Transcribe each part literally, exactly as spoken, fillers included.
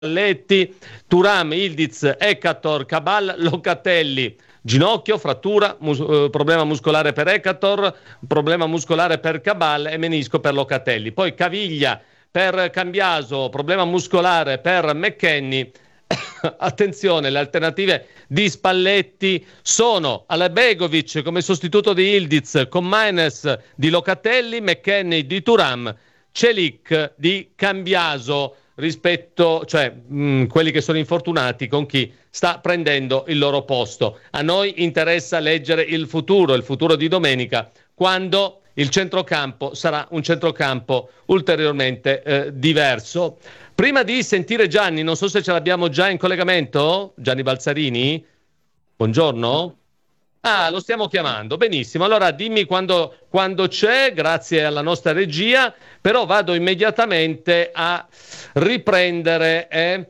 Spalletti, Thuram, Yildiz, Ekator, Cabal, Locatelli, ginocchio, frattura, mus- eh, problema muscolare per Ekator, problema muscolare per Cabal e menisco per Locatelli. Poi Caviglia per Cambiaso, problema muscolare per McKennie. Attenzione, le alternative di Spalletti sono Alebegovic come sostituto di Yildiz, con Maines di Locatelli, McKennie di Thuram, Celik di Cambiaso, rispetto, cioè mh, quelli che sono infortunati con chi sta prendendo il loro posto. A noi interessa leggere il futuro, il futuro di domenica, quando il centrocampo sarà un centrocampo ulteriormente eh, diverso. Prima di sentire Gianni, non so se ce l'abbiamo già in collegamento, Gianni Balzarini, buongiorno. Ah, lo stiamo chiamando, benissimo. Allora dimmi quando, quando c'è, grazie alla nostra regia, però vado immediatamente a riprendere eh,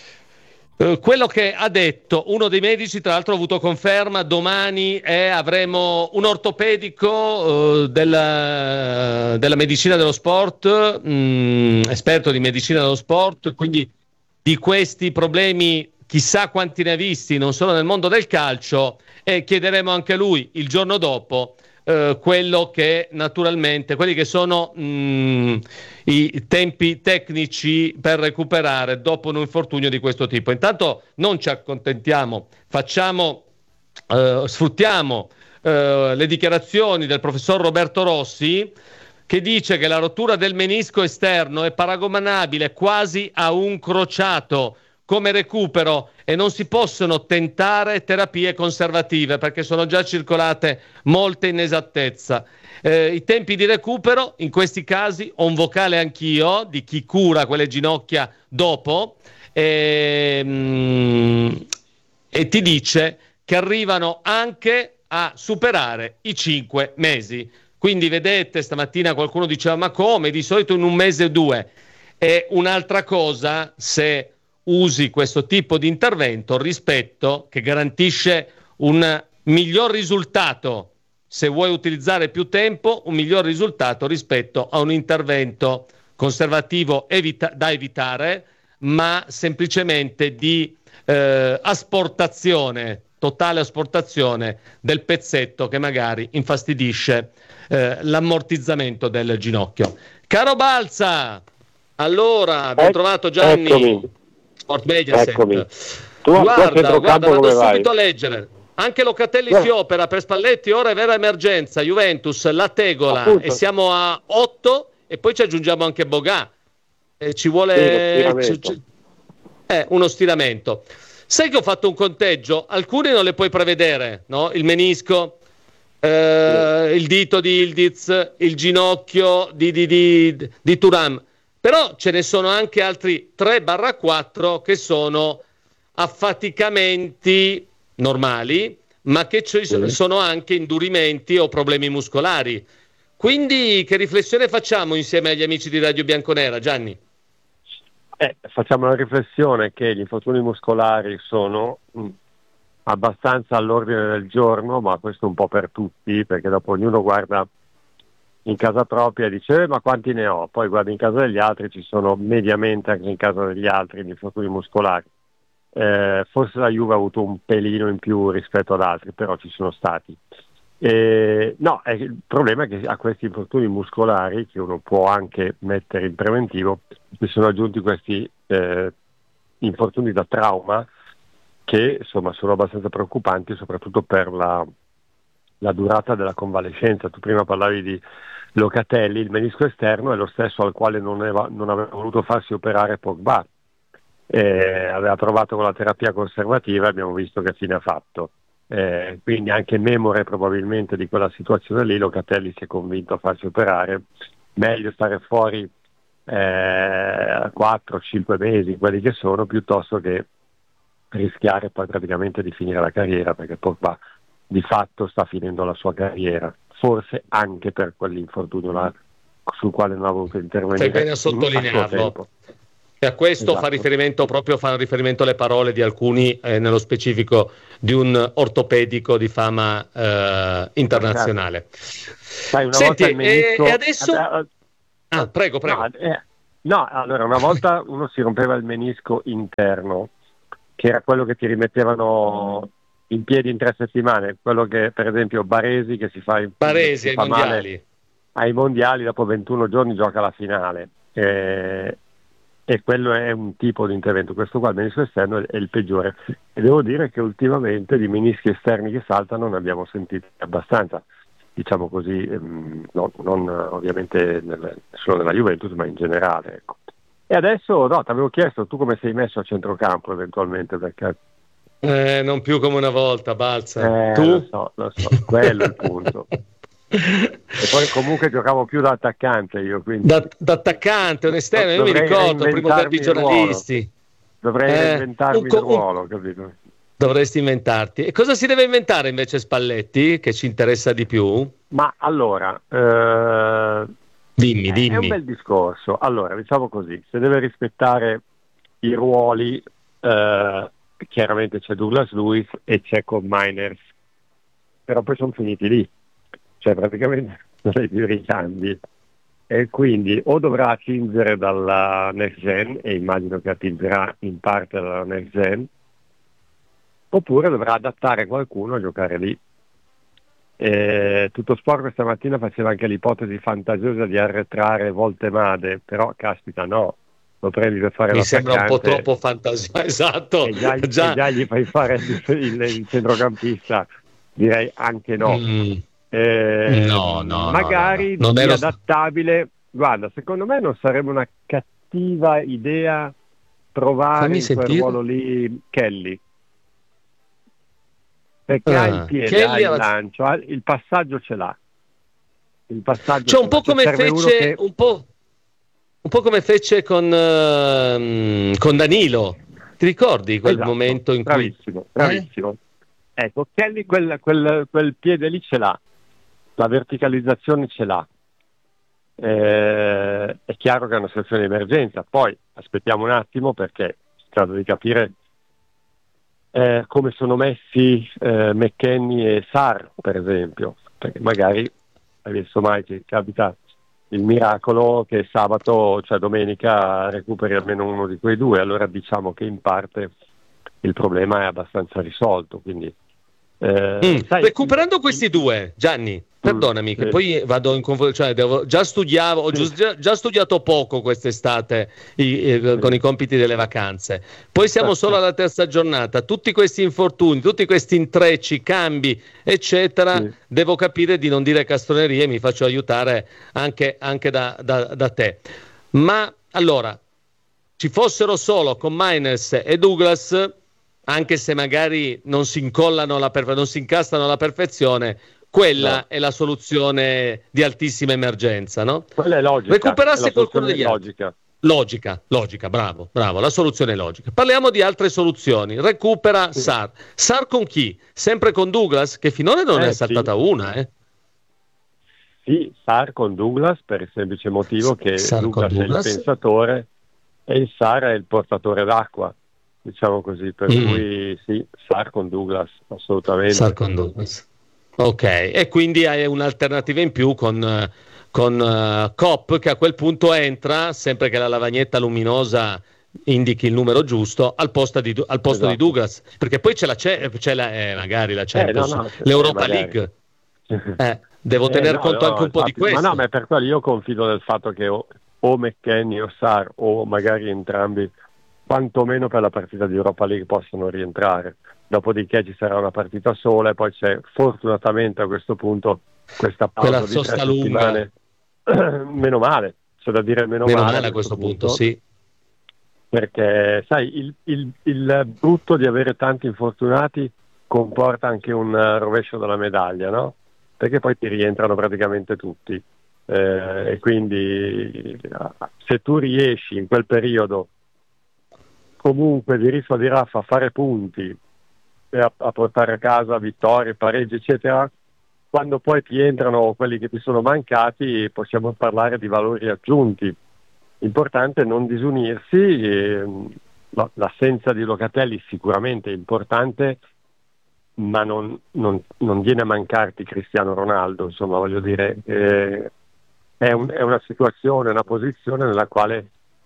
eh, quello che ha detto uno dei medici, tra l'altro ho avuto conferma, domani eh, avremo un ortopedico eh, della, della medicina dello sport, mh, esperto di medicina dello sport, quindi di questi problemi chissà quanti ne ha visti, non solo nel mondo del calcio, e chiederemo anche a lui il giorno dopo eh, quello che naturalmente, quelli che sono mh, i tempi tecnici per recuperare dopo un infortunio di questo tipo. Intanto non ci accontentiamo, facciamo, eh, sfruttiamo eh, le dichiarazioni del professor Roberto Rossi, che dice che la rottura del menisco esterno è paragonabile quasi a un crociato come recupero e non si possono tentare terapie conservative perché sono già circolate molte inesattezze. Eh, I tempi di recupero, in questi casi ho un vocale anch'io di chi cura quelle ginocchia dopo e, mm, e ti dice che arrivano anche a superare i cinque mesi. Quindi vedete, stamattina qualcuno diceva ma come? Di solito in un mese o due. È un'altra cosa se usi questo tipo di intervento rispetto che garantisce un miglior risultato, se vuoi utilizzare più tempo, un miglior risultato rispetto a un intervento conservativo evita- da evitare, ma semplicemente di eh, asportazione, totale asportazione del pezzetto che magari infastidisce eh, l'ammortizzamento del ginocchio. Caro Balza, allora, ben trovato Gianni. Eccomi. Sport Mediaset. Eccomi. Tu Guarda, guarda, vado subito vai? a leggere. Anche Locatelli Eh. si opera per Spalletti, ora è vera emergenza. Juventus, la tegola, Appunto. e siamo a otto e poi ci aggiungiamo anche Bogà. E ci vuole Sì, ci- ci- eh, uno stiramento. Sai che ho fatto un conteggio? Alcuni non le puoi prevedere, no? Il menisco, eh, il dito di Yildiz, il ginocchio di, di, di, di Thuram. Però ce ne sono anche altri tre quattro che sono affaticamenti normali, ma che ci sono anche indurimenti o problemi muscolari. Quindi che riflessione facciamo insieme agli amici di Radio Bianconera, Gianni? Eh, facciamo una riflessione che gli infortuni muscolari sono mh, abbastanza all'ordine del giorno, ma questo un po' per tutti, perché dopo ognuno guarda in casa propria e dice eh, ma quanti ne ho? Poi guarda in casa degli altri, ci sono mediamente anche in casa degli altri gli infortuni muscolari. Eh, forse la Juve ha avuto un pelino in più rispetto ad altri, però ci sono stati. Eh, no, eh, il problema è che a questi infortuni muscolari, che uno può anche mettere in preventivo, si sono aggiunti questi eh, infortuni da trauma che insomma sono abbastanza preoccupanti, soprattutto per la, la durata della convalescenza. Tu prima parlavi di Locatelli, il menisco esterno è lo stesso al quale non, eva, non aveva voluto farsi operare Pogba. Eh, aveva provato con la terapia conservativa e abbiamo visto che fine ha fatto. Eh, quindi anche memore probabilmente di quella situazione lì, Locatelli si è convinto a farsi operare. Meglio stare fuori eh, quattro cinque mesi, quelli che sono, piuttosto che rischiare poi praticamente di finire la carriera, perché Pogba di fatto sta finendo la sua carriera, forse anche per quell'infortunio là sul quale non ha voluto intervenire. Fai bene a sottolinearlo. E a questo esatto. fa riferimento proprio fa riferimento alle parole di alcuni, eh, nello specifico di un ortopedico di fama eh, internazionale. Sai, una Senti, volta il menisco... e, e adesso... Ah, prego, prego. No, eh, No, allora una volta uno si rompeva il menisco interno, che era quello che ti rimettevano in piedi in tre settimane, quello che per esempio Baresi che si fa, in, Baresi si ai fa mondiali. male ai mondiali, dopo ventuno giorni gioca la finale. Eh, e quello è un tipo di intervento. Questo qua, il menisco esterno, è, è il peggiore. E devo dire che ultimamente di menischi esterni che saltano ne abbiamo sentiti abbastanza, diciamo così, ehm, no, non ovviamente nel, solo nella Juventus, ma in generale. Ecco. E adesso, no, ti avevo chiesto, tu come sei messo a centrocampo eventualmente? Perché... Eh, non più come una volta, Balza. Eh, lo Tu? so, lo so, quello è il punto. E poi comunque giocavo più da attaccante io, quindi Da, da attaccante, un esterno, io mi dovrei ricordo, primo derby reinventarmi il ruolo. giornalisti. Dovrei Eh, reinventarmi un il co- un- ruolo, capito? dovresti inventarti. E cosa si deve inventare invece Spalletti, che ci interessa di più? Ma allora, eh, Dimmi, è un dimmi. bel discorso. Allora, diciamo così, se deve rispettare i ruoli, eh, chiaramente c'è Douglas Luiz e c'è Cobb Miners, però poi sono finiti lì, cioè praticamente non hai più ricambi. E quindi o dovrà attingere dalla next gen, e immagino che attingerà in parte dalla next gen, oppure dovrà adattare qualcuno a giocare lì. Eh, Tutto Sport questa mattina faceva anche l'ipotesi fantasiosa di arretrare Voltemade, però caspita no, lo prendi per fare Mi sembra un po' l'attaccante troppo fantasia, esatto. e già, e Già. già gli fai fare il, il- il centrocampista, direi anche no. Mm, Eh, no, no, no, no, no. magari Non di ero... adattabile, guarda, secondo me non sarebbe una cattiva idea provare Fammi in quel sentire. ruolo lì Kelly, perché ha il Ah, piede, ha Kelly il aveva- lancio, ha- il passaggio ce l'ha. Il passaggio Cioè ce un l'ha. po' Cioè, come serve uno fece che... un po', un po' come fece con, ehm, con Danilo. Ti ricordi quel Esatto, momento in cui bravissimo, eh? bravissimo. Ecco, Kelly quel, quel, quel piede lì ce l'ha, la verticalizzazione ce l'ha. Eh, è chiaro che è una situazione di emergenza, poi aspettiamo un attimo perché si tratta di capire eh, come sono messi eh, McKennie e Sarr, per esempio, perché magari hai visto mai che capita il miracolo che sabato, cioè domenica, recuperi almeno uno di quei due, allora diciamo che in parte il problema è abbastanza risolto. Quindi, eh, Mm, sai, recuperando questi due, Gianni, perdonami mm, che sì, poi vado in confusione, cioè devo- già studiavo, ho sì, già, già studiato poco quest'estate i- i- con sì. i compiti delle vacanze, poi siamo solo alla terza giornata, tutti questi infortuni, tutti questi intrecci, cambi, eccetera, Sì. devo capire di non dire castronerie, mi faccio aiutare anche, anche da, da- da te. Ma allora, ci fossero solo con Miners e Douglas, anche se magari non si incollano alla perfe- non si incastrano alla perfezione, quella No, è la soluzione di altissima emergenza, no? quella è logica, è Recuperasse la qualcuno soluzione degli altri. logica. Logica, logica, bravo, bravo, la soluzione è logica. Parliamo di altre soluzioni. Recupera Sì. Sar. Sar con chi? Sempre con Douglas, che finora non Eh, è sì. saltata una, eh? Sì, Sarr con Douglas per il semplice motivo che Sarr con Douglas, è il Douglas. pensatore e il Sarr è il portatore d'acqua, diciamo così, per Mm. cui sì, Sarr con Douglas, assolutamente. Sar con Douglas. Ok, e quindi hai un'alternativa in più con, eh, con eh, Kopp che a quel punto entra, sempre che la lavagnetta luminosa indichi il numero giusto, al posto di, al posto di Esatto. Douglas, perché poi c'è la, c'è, c'è la eh, magari la Eh, no, Champions, no, l'Europa eh, magari. League. Eh, devo Eh, tener no, conto no, anche un po' di infatti, ma questo. no, ma per quello io confido nel fatto che o, o McKennie o Sarr o magari entrambi, quantomeno per la partita di Europa League possono rientrare. Dopodiché ci sarà una partita sola e poi c'è fortunatamente a questo punto questa pausa Quella di tre sosta lunga. settimane. Meno male, c'è da dire meno, Meno male, male a questo punto, sì. perché sai il, il, il brutto di avere tanti infortunati comporta anche un eh, rovescio della medaglia, no? Perché poi ti rientrano praticamente tutti. Eh, e quindi se tu riesci in quel periodo comunque di rischio di raffa a fare punti e a, a portare a casa vittorie, pareggi eccetera, quando poi ti entrano quelli che ti sono mancati possiamo parlare di valori aggiunti. Importante non disunirsi, e, no, l'assenza di Locatelli sicuramente è importante, ma non, non, non viene a mancarti Cristiano Ronaldo, insomma voglio dire, eh, è, un, è una situazione, una posizione nella quale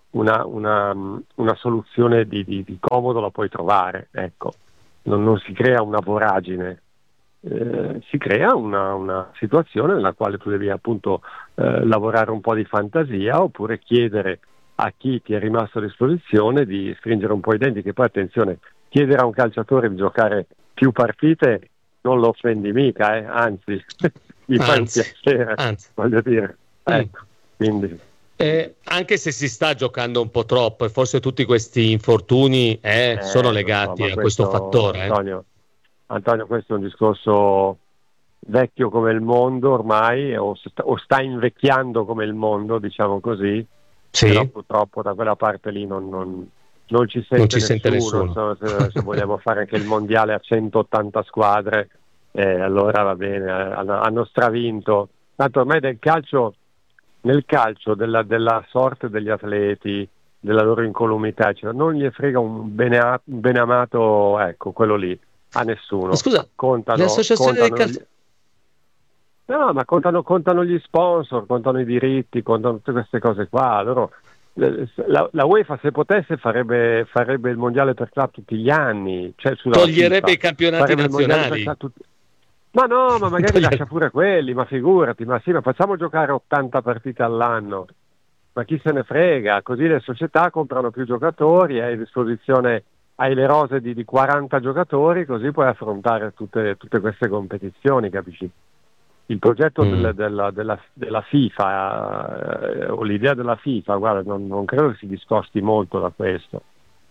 una, una, una soluzione di, di, di comodo la puoi trovare, ecco. Non, non si crea una voragine, eh, si crea una, una situazione nella quale tu devi appunto eh, lavorare un po' di fantasia, oppure chiedere a chi ti è rimasto a disposizione di stringere un po' i denti, che poi attenzione, chiedere a un calciatore di giocare più partite non lo offendi mica, eh? Anzi, gli fai un piacere, anzi. voglio dire. Ecco, quindi... Eh, anche se si sta giocando un po' troppo e forse tutti questi infortuni eh, eh, sono legati no, a questo, questo fattore. Antonio, eh. Antonio, questo è un discorso vecchio come il mondo ormai, o sta, o sta invecchiando come il mondo, diciamo così, sì. Però purtroppo da quella parte lì non, non, non ci sente non ci nessuno, sente nessuno. So, se, se vogliamo fare anche il mondiale a centottanta squadre, eh, allora va bene, hanno, hanno stravinto. Tanto ormai del calcio... Nel calcio della, della sorte degli atleti, della loro incolumità, cioè non gli frega un bene, bene amato, ecco, quello lì, a nessuno. Ma scusa, contano, le associazioni contano del calcio... Gli... No, ma contano, contano gli sponsor, contano i diritti, contano tutte queste cose qua. Loro, la, la UEFA, se potesse, farebbe, farebbe il mondiale per club tutti gli anni. Cioè, toglierebbe FIFA, i campionati nazionali. Ma no, ma magari lascia pure quelli, ma figurati, ma sì, ma facciamo giocare ottanta partite all'anno, ma chi se ne frega, così le società comprano più giocatori, hai a disposizione, hai le rose di, di quaranta giocatori, così puoi affrontare tutte, tutte queste competizioni, capisci? Il progetto mm. del, della, della, della FIFA, eh, o l'idea della FIFA, guarda, non, non credo che si discosti molto da questo.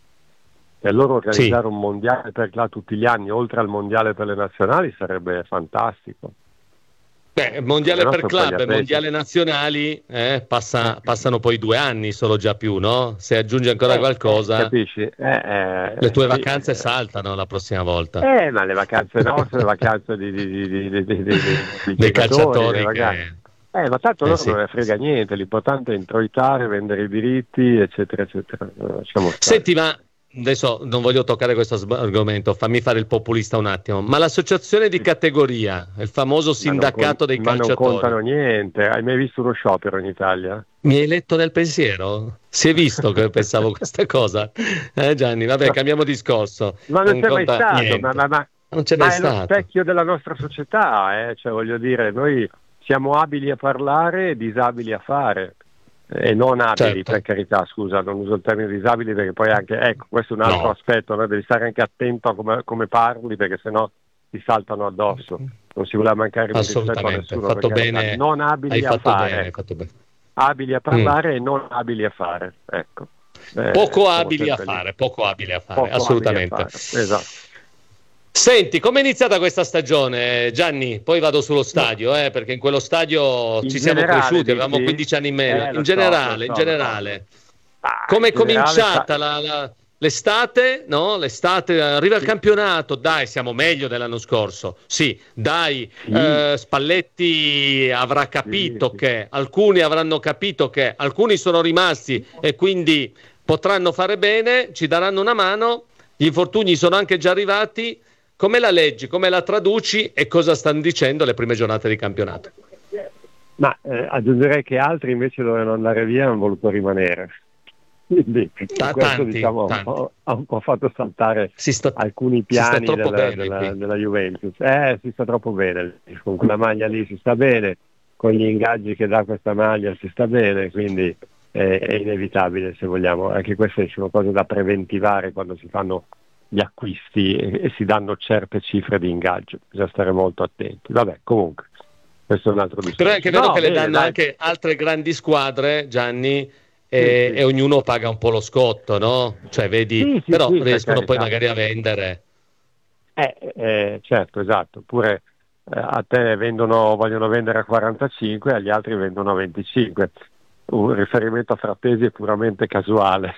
E allora organizzare sì. un mondiale per là tutti gli anni, oltre al mondiale per le nazionali, sarebbe fantastico. Beh, mondiale per club e mondiale nazionali eh, passa, passano poi due anni solo già più, no? Se aggiungi ancora eh, qualcosa, eh, capisci? Eh, eh, le tue sì, vacanze eh, saltano la prossima volta. Eh, ma le vacanze nostre, le vacanze di, di, di, di, di, di, di, di dei calciatori. Che... Eh, ma tanto eh, loro sì. non ne frega niente, l'importante è introitare, vendere i diritti, eccetera, eccetera. Senti, ma adesso non voglio toccare questo argomento, fammi fare il populista un attimo, ma l'associazione di categoria, il famoso sindacato ma dei calciatori, ma non contano niente. Hai mai visto uno sciopero in Italia? Mi hai letto nel pensiero? Si è visto che pensavo questa cosa, eh Gianni? Vabbè, cambiamo discorso. Ma non, non c'è mai stato, ma, ma, ma, non c'è ma mai è stato. Lo specchio della nostra società, eh? Cioè, voglio dire, noi siamo abili a parlare e disabili a fare. E non abili, certo. per carità, scusa, non uso il termine disabili perché poi anche, ecco, questo è un altro no. aspetto, no? Devi stare anche attento a come, come parli, perché sennò ti saltano addosso, non si vuole mancare di rispetto a nessuno. Fatto bene, non abili hai a fatto fare, bene, fatto bene. abili a parlare mm. e non abili a fare, ecco. Eh, poco abili a fare, lì. poco abili a fare, poco assolutamente. A fare. Esatto. Senti, com'è iniziata questa stagione, Gianni? Poi vado sullo stadio, eh, perché in quello stadio in ci generale, siamo cresciuti, dici? avevamo quindici anni in meno. Eh, in generale, so, in so, generale. Ah, come è cominciata sta... la, la, l'estate? No? L'estate, arriva il sì. campionato, dai, siamo meglio dell'anno scorso. Sì, dai, sì. Eh, Spalletti avrà capito sì, che, sì. alcuni avranno capito che, alcuni sono rimasti e quindi potranno fare bene, ci daranno una mano, gli infortuni sono anche già arrivati. Come la leggi, come la traduci e cosa stanno dicendo le prime giornate di campionato? Ma eh, aggiungerei che altri invece dovevano andare via e hanno voluto rimanere. Quindi Ta- questo tanti, diciamo, tanti. Ha un po' fatto saltare sta, alcuni piani della, bene, della, della Juventus. Eh, si sta troppo bene, con quella maglia lì si sta bene, con gli ingaggi che dà questa maglia si sta bene, quindi è, è inevitabile se vogliamo. Anche queste sono cose da preventivare quando si fanno gli acquisti e, e si danno certe cifre di ingaggio, bisogna stare molto attenti. Vabbè, comunque questo è un altro discorso. Però è anche vero no, che bene, le danno dai. anche altre grandi squadre, Gianni, e, sì, sì. e ognuno paga un po' lo scotto, no? Cioè vedi, sì, sì, però sì, riescono poi carità. magari a vendere. Eh, eh, certo, esatto, pure eh, a te vendono, vogliono vendere a quarantacinque, agli altri vendono a venticinque. Un riferimento a Frattesi è puramente casuale.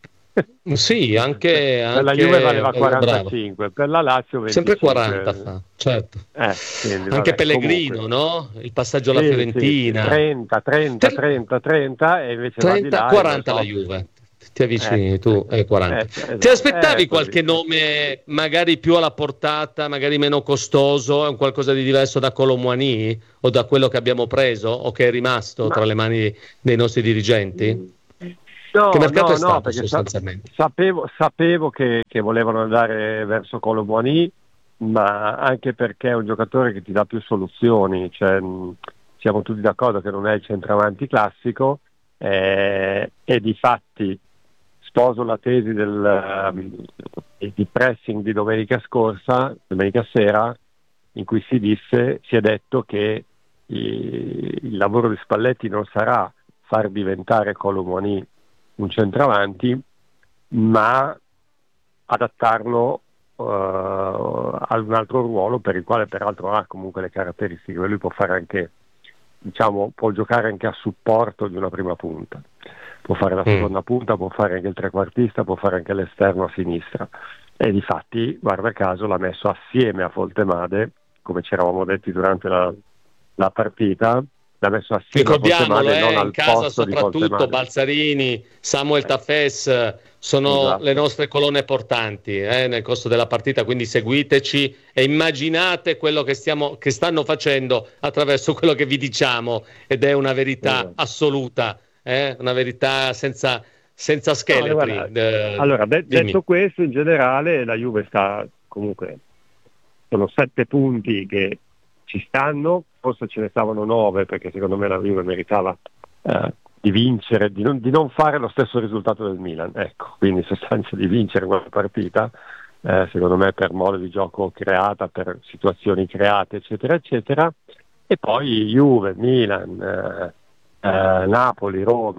Sì, anche, anche per la Juve valeva eh, quarantacinque, bravo. per la Lazio venticinque. Sempre quaranta fa, certo. Eh, quindi, anche vabbè, Pellegrino, comunque. no? Il passaggio alla sì, Fiorentina. Sì, trenta, trenta, trenta, trenta e invece trenta, va di là, quaranta so. La Juve. Ti avvicini eh, tu ai quaranta. Eh, esatto. Ti aspettavi eh, qualche nome magari più alla portata, magari meno costoso, un qualcosa di diverso da Colomouani o da quello che abbiamo preso o che è rimasto Ma... tra le mani dei nostri dirigenti? No, che mercato no, è stato no, perché sostanzialmente? sa- sapevo, sapevo che, che volevano andare verso Kolo Muani, ma anche perché è un giocatore che ti dà più soluzioni, cioè, mh, siamo tutti d'accordo che non è il centravanti classico, eh, e di fatti sposo la tesi del, um, di pressing di domenica scorsa, domenica sera, in cui si disse, si è detto che i- il lavoro di Spalletti non sarà far diventare Kolo Muani un centravanti, ma adattarlo uh, a un altro ruolo per il quale peraltro ha comunque le caratteristiche. Lui può fare anche, diciamo, può giocare anche a supporto di una prima punta, può fare la seconda mm. punta, può fare anche il trequartista, può fare anche l'esterno a sinistra, e difatti, guarda caso, l'ha messo assieme a Foltemade, come ci eravamo detti durante la, la partita. L'ha messo assieme Ricordiamolo, a Foltemade, eh, non in al casa posto di soprattutto Foltemade. Balzarini, Samuel Tafes sono Esatto. le nostre colonne portanti eh, nel corso della partita, quindi seguiteci e immaginate quello che, stiamo, che stanno facendo attraverso quello che vi diciamo, ed è una verità Esatto. assoluta, eh, una verità senza, senza scheletri. No, guarda, eh, allora, de- detto questo, in generale la Juve sta comunque, sono sette punti che ci stanno, forse ce ne stavano nove, perché secondo me la Juve meritava eh, di vincere, di non, di non fare lo stesso risultato del Milan, ecco, quindi in sostanza di vincere quella partita, eh, secondo me per modo di gioco creata, per situazioni create, eccetera, eccetera, e poi Juve, Milan, eh, eh, Napoli,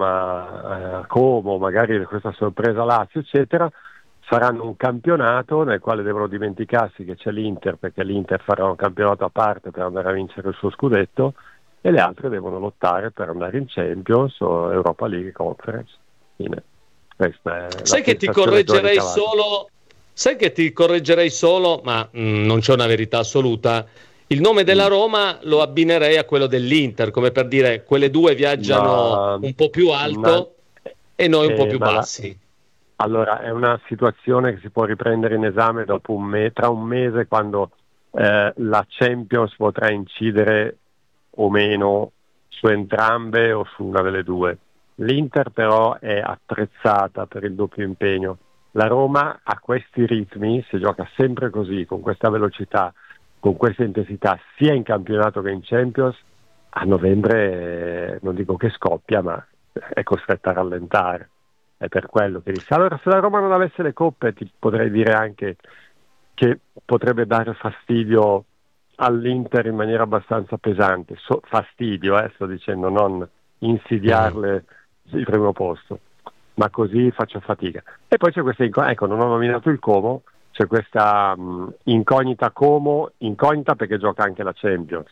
Roma, eh, Como, magari questa sorpresa Lazio, eccetera, faranno un campionato nel quale devono dimenticarsi che c'è l'Inter, perché l'Inter farà un campionato a parte per andare a vincere il suo scudetto, e le altre devono lottare per andare in Champions o Europa League Conference. Fine. Questa è sai la che ti correggerei solo sai che ti correggerei solo ma mh, non c'è una verità assoluta. Il nome della Roma lo abbinerei a quello dell'Inter, come per dire quelle due viaggiano ma, un po' più alto ma, e noi un eh, po' più bassi. La... Allora, è una situazione che si può riprendere in esame dopo un me- tra un mese, quando eh, la Champions potrà incidere o meno su entrambe o su una delle due. L'Inter però è attrezzata per il doppio impegno. La Roma a questi ritmi, se gioca sempre così, con questa velocità, con questa intensità, sia in campionato che in Champions, a novembre eh, non dico che scoppia, ma è costretta a rallentare. È per quello che dice. Allora, se la Roma non avesse le coppe, ti potrei dire anche che potrebbe dare fastidio all'Inter in maniera abbastanza pesante. So, fastidio, eh, sto dicendo, non insidiarle mm. il primo posto, ma così faccio fatica. E poi c'è questa, ecco, non ho nominato il Como, c'è questa mh, incognita Como, incognita perché gioca anche la Champions,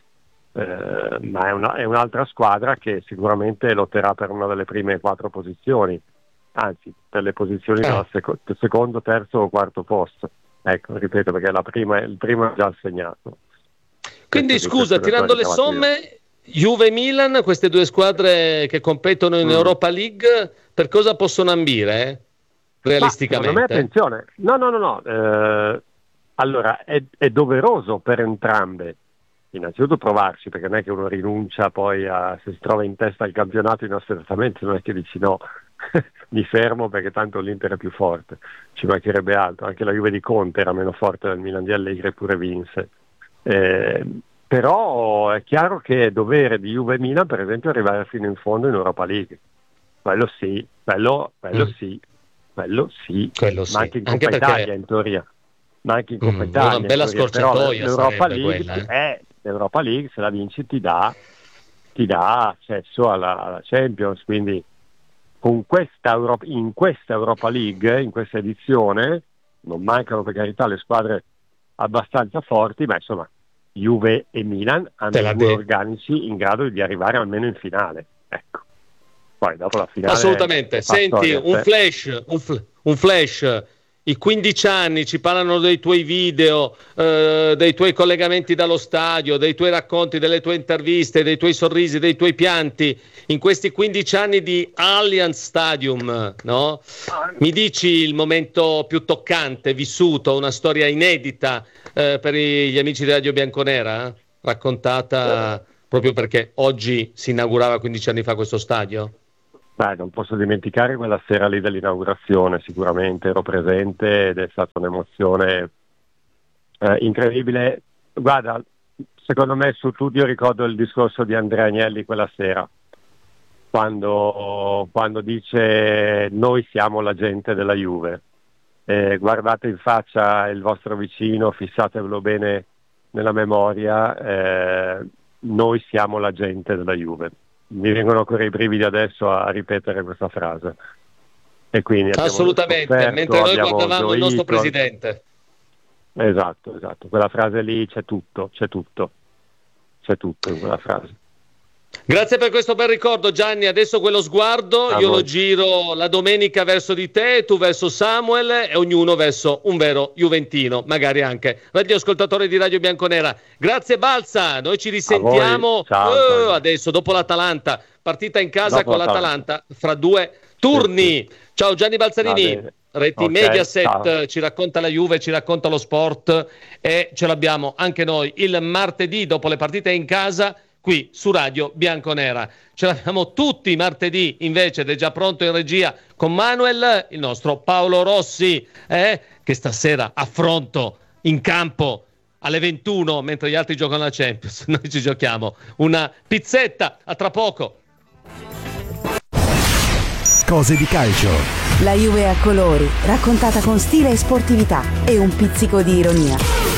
eh, ma è, una, è un'altra squadra che sicuramente lotterà per una delle prime quattro posizioni, anzi per le posizioni eh. dal seco- secondo, terzo o quarto posto. Ecco, ripeto, perché la prima, il primo è già assegnato. Quindi questo scusa, tirando le somme, Juve e Milan, queste due squadre che competono in mm. Europa League, per cosa possono ambire? Eh? Realisticamente? Ma, secondo me, attenzione, no, no, no, no. Eh, allora, è, è doveroso per entrambe, innanzitutto provarci, perché non è che uno rinuncia poi a, se si trova in testa al campionato inaspettatamente, non è che dici no, mi fermo perché tanto l'Inter è più forte, ci mancherebbe altro, anche la Juve di Conte era meno forte del Milan di Allegri e pure vinse. Eh, però è chiaro che è dovere di Juve e Milan, per esempio, arrivare fino in fondo in Europa League. Quello sì, quello, quello mm. sì, quello sì, quello sì. Ma anche in Coppa anche Italia perché... in teoria, ma anche in Coppa mm, Italia. Una bella scorciatoia l'Europa League, quella, eh? eh, l'Europa League, se la vinci ti dà, ti dà accesso alla, alla Champions, quindi con questa Europa, in questa Europa League, in questa edizione, non mancano per carità le squadre abbastanza forti, ma insomma Juve e Milan hanno due de- organici in grado di arrivare almeno in finale, ecco. Poi dopo la finale assolutamente. Senti, un flash, un, fl- un flash i quindici anni ci parlano dei tuoi video, eh, dei tuoi collegamenti dallo stadio, dei tuoi racconti, delle tue interviste, dei tuoi sorrisi, dei tuoi pianti in questi quindici anni di Allianz Stadium, no? Mi dici il momento più toccante vissuto, una storia inedita eh, per gli amici di Radio Bianconera, raccontata proprio perché oggi si inaugurava quindici anni fa questo stadio? Beh, non posso dimenticare quella sera lì dell'inaugurazione, sicuramente ero presente ed è stata un'emozione eh, incredibile. Guarda, secondo me su tutti io ricordo il discorso di Andrea Agnelli quella sera, quando, quando dice noi siamo la gente della Juve. Eh, guardate in faccia il vostro vicino, fissatevelo bene nella memoria, eh, noi siamo la gente della Juve. Mi vengono ancora i brividi adesso a ripetere questa frase. E quindi assolutamente, sofferto, mentre noi guardavamo gioito. Il nostro presidente. Esatto, esatto. Quella frase lì c'è tutto, c'è tutto, c'è tutto in quella frase. Grazie per questo bel ricordo, Gianni. Adesso quello sguardo a io voi. Lo giro la domenica verso di te, tu verso Samuel e ognuno verso un vero juventino, magari anche radioascoltatore di Radio Bianconera. Grazie Balsa, noi ci risentiamo Ciao, uh, adesso dopo l'Atalanta, partita in casa dopo con l'Atalanta. l'Atalanta fra due turni. Ciao Gianni Balzarini, Reti okay, Mediaset, ciao. Ci racconta la Juve, ci racconta lo sport e ce l'abbiamo anche noi il martedì dopo le partite in casa qui su Radio Bianconera. Ce l'abbiamo tutti i martedì invece ed è già pronto in regia con Manuel, il nostro Paolo Rossi, eh, che stasera affronto in campo alle ventuno mentre gli altri giocano la Champions. Noi ci giochiamo una pizzetta. A tra poco. Cose di calcio. La Juve a colori, raccontata con stile e sportività e un pizzico di ironia.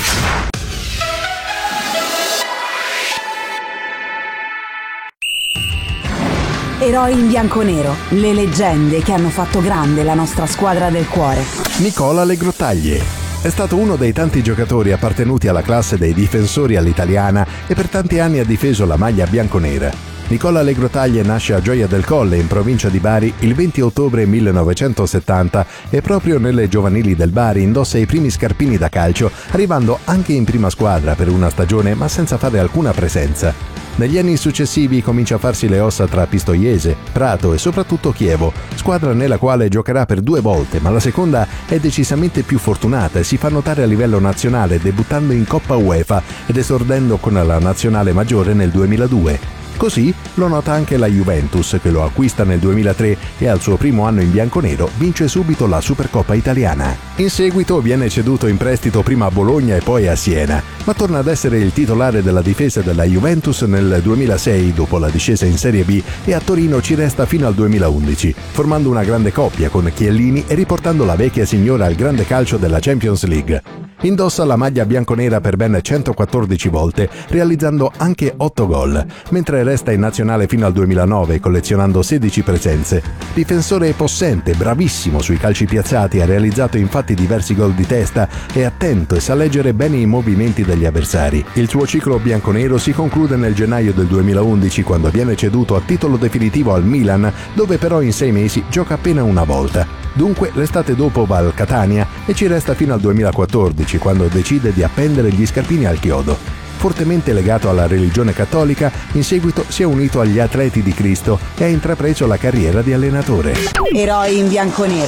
Eroi in bianconero, le leggende che hanno fatto grande la nostra squadra del cuore. Nicola Le Grottaglie è stato uno dei tanti giocatori appartenuti alla classe dei difensori all'italiana e per tanti anni ha difeso la maglia bianconera. Nicola Le Grottaglie nasce a Gioia del Colle, in provincia di Bari, il venti ottobre millenovecentosettanta e proprio nelle giovanili del Bari indossa i primi scarpini da calcio, arrivando anche in prima squadra per una stagione ma senza fare alcuna presenza. Negli anni successivi comincia a farsi le ossa tra Pistoiese, Prato e soprattutto Chievo, squadra nella quale giocherà per due volte, ma la seconda è decisamente più fortunata e si fa notare a livello nazionale debuttando in Coppa UEFA ed esordendo con la nazionale maggiore nel duemiladue. Così lo nota anche la Juventus, che lo acquista nel duemilatré e al suo primo anno in bianconero vince subito la Supercoppa italiana. In seguito viene ceduto in prestito prima a Bologna e poi a Siena, ma torna ad essere il titolare della difesa della Juventus nel duemilasei dopo la discesa in Serie B e a Torino ci resta fino al duemilaundici, formando una grande coppia con Chiellini e riportando la vecchia signora al grande calcio della Champions League. Indossa la maglia bianconera per ben centoquattordici volte, realizzando anche otto gol, mentre resta in nazionale fino al duemilanove, collezionando sedici presenze. Difensore possente, bravissimo sui calci piazzati, ha realizzato infatti diversi gol di testa, è attento e sa leggere bene i movimenti degli avversari. Il suo ciclo bianconero si conclude nel gennaio del duemilaundici, quando viene ceduto a titolo definitivo al Milan, dove però in sei mesi gioca appena una volta. Dunque l'estate dopo va al Catania e ci resta fino al duemilaquattordici, quando decide di appendere gli scarpini al chiodo. Fortemente legato alla religione cattolica, in seguito si è unito agli Atleti di Cristo e ha intrapreso la carriera di allenatore. Eroi in bianconero.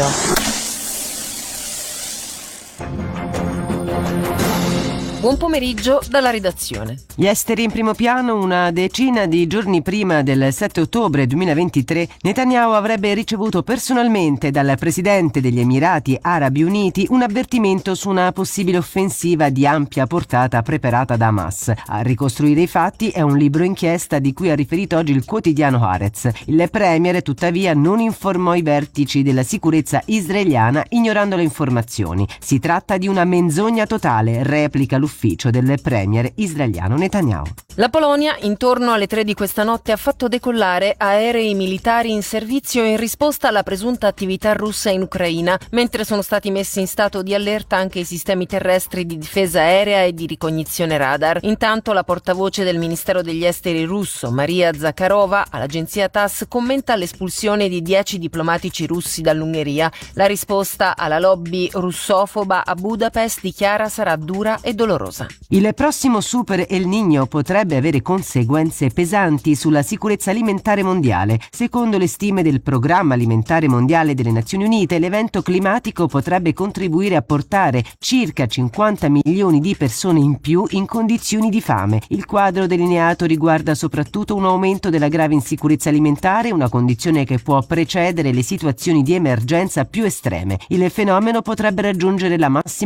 Buon pomeriggio dalla redazione. Gli esteri in primo piano. Una decina di giorni prima del sette ottobre duemilaventitré, Netanyahu avrebbe ricevuto personalmente dal presidente degli Emirati Arabi Uniti un avvertimento su una possibile offensiva di ampia portata preparata da Hamas. A ricostruire i fatti è un libro inchiesta di cui ha riferito oggi il quotidiano Haaretz. Il premier, tuttavia, non informò i vertici della sicurezza israeliana, ignorando le informazioni. Si tratta di una menzogna totale, replica l'ufficio del premier israeliano Netanyahu. La Polonia, intorno alle tre di questa notte, ha fatto decollare aerei militari in servizio in risposta alla presunta attività russa in Ucraina, mentre sono stati messi in stato di allerta anche i sistemi terrestri di difesa aerea e di ricognizione radar. Intanto la portavoce del Ministero degli Esteri russo, Maria Zakharova, all'agenzia TASS commenta l'espulsione di dieci diplomatici russi dall'Ungheria. La risposta alla lobby russofoba a Budapest, dichiara, sarà dura e dolorosa. Il prossimo Super El Niño potrebbe potrebbe avere conseguenze pesanti sulla sicurezza alimentare mondiale. Secondo le stime del Programma Alimentare Mondiale delle Nazioni Unite, l'evento climatico potrebbe contribuire a portare circa cinquanta milioni di persone in più in condizioni di fame. Il quadro delineato riguarda soprattutto un aumento della grave insicurezza alimentare, una condizione che può precedere le situazioni di emergenza più estreme. Il fenomeno potrebbe raggiungere la massima